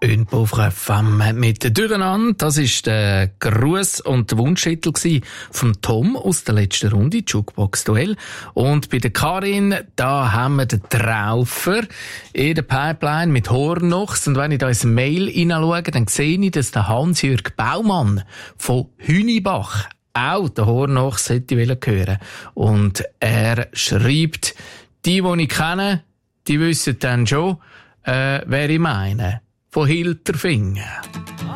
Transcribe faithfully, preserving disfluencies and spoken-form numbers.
Pauvre Femme mit Durcheinander. Das war der Gruß und der Wunschtitel von Tom aus der letzten Runde, Jukebox-Duell. Und bei der Karin, da haben wir den Traufer in der Pipeline mit Hornochs. Und wenn ich da ins Mail hineinschaue, dann sehe ich, dass der Hans-Jürg Baumann von Hünibach auch den Hornochs hätte hören. Und er schreibt, die, die ich kenne, die wissen dann schon, äh, wer ich meine. Von Hilterfingen.